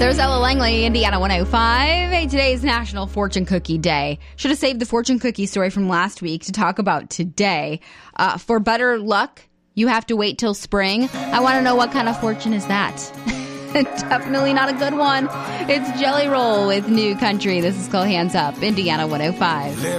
There's Ella Langley, Indiana 105. Hey, today is National Fortune Cookie Day. Should have saved the fortune cookie story from last week to talk about today. For better luck, you have to wait till spring. I want to know what kind of fortune is that? Definitely not a good one. It's Jelly Roll with New Country. This is called Hands Up, Indiana 105.